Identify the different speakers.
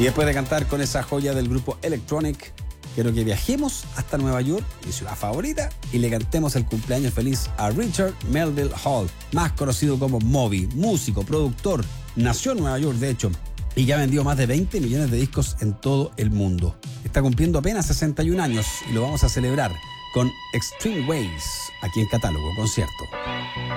Speaker 1: Y después de cantar con esa joya del grupo Electronic, quiero que viajemos hasta Nueva York, mi ciudad favorita, y le cantemos el cumpleaños feliz a Richard Melville Hall, más conocido como Moby, músico, productor, nació en Nueva York de hecho, y ya vendió más de 20 millones de discos en todo el mundo. Está cumpliendo apenas 61 años y lo vamos a celebrar con Extreme Ways, aquí en Catálogo Concierto.